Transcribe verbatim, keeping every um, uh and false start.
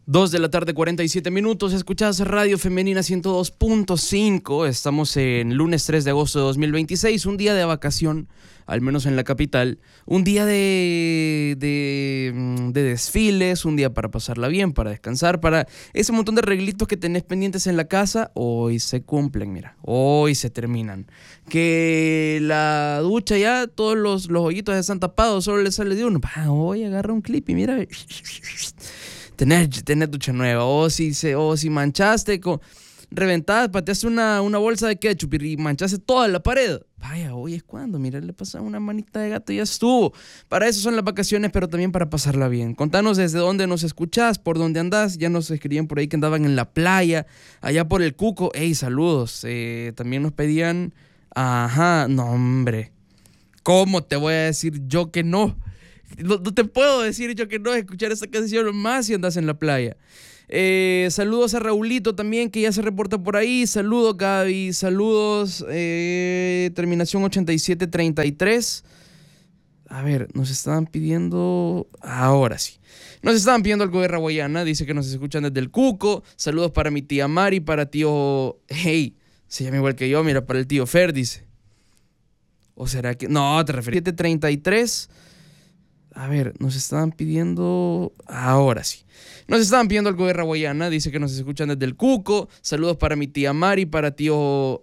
Dos de la tarde, cuarenta y siete minutos. Escuchás Radio Femenina ciento dos punto cinco. Estamos en lunes tres de agosto de dos mil veintiséis. Un día de vacación, al menos en la capital. Un día de, de, de desfiles. Un día para pasarla bien, para descansar. Para ese montón de reglitos que tenés pendientes en la casa. Hoy se cumplen, mira. Hoy se terminan. Que la ducha ya, todos los, los hoyitos ya están tapados. Solo le sale de uno. Pa, hoy agarra un clip y mira... Tener, tener ducha nueva, o si, se, o si manchaste, con, reventaste, pateaste una, una bolsa de ketchup y manchaste toda la pared. Vaya, hoy es cuando, mira, le pasa una manita de gato y ya estuvo. Para eso son las vacaciones, pero también para pasarla bien. Contanos desde dónde nos escuchás, por dónde andás. Ya nos escribían por ahí que andaban en la playa, allá por el Cuco. Ey, saludos. Eh, también nos pedían, ajá, no hombre, ¿cómo te voy a decir yo que no? No, no te puedo decir yo que no escuchar esa canción más si andas en la playa. Eh, saludos a Raulito también, que ya se reporta por ahí. Saludos, Gaby. Saludos. Eh, terminación ochenta y siete treinta y tres. A ver, nos estaban pidiendo... Ahora sí. Nos estaban pidiendo algo de Raguayana. Dice que nos escuchan desde el Cuco. Saludos para mi tía Mari, para tío... Hey, se llama igual que yo. Mira, para el tío Fer, dice. ¿O será que...? No, te referí. siete treinta y tres. A ver, nos estaban pidiendo... Ahora sí. Nos estaban pidiendo algo de Raguayana. Dice que nos escuchan desde el Cuco. Saludos para mi tía Mari, para tío...